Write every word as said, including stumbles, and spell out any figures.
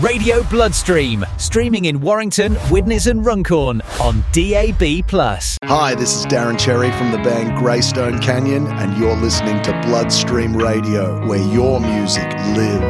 Radio Bloodstream, streaming in Warrington, Widnes and Runcorn on D A B plus. Hi, this is Darren Cherry from the band Greystone Canyon, and you're listening to Bloodstream Radio, where your music lives.